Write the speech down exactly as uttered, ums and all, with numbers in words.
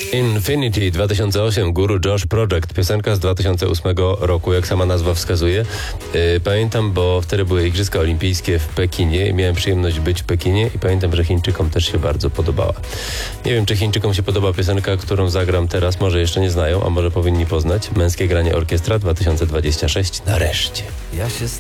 Infinity dwa tysiące osiem, Guru Josh Project, piosenka z dwa tysiące ósmego roku, jak sama nazwa wskazuje. Yy, pamiętam, bo wtedy były Igrzyska Olimpijskie w Pekinie i miałem przyjemność być w Pekinie i pamiętam, że Chińczykom też się bardzo podobała. Nie wiem, czy Chińczykom się podoba piosenka, którą zagram teraz, może jeszcze nie znają, a może powinni poznać. Męskie granie orkiestra dwa tysiące dwadzieścia sześć, nareszcie. Ja się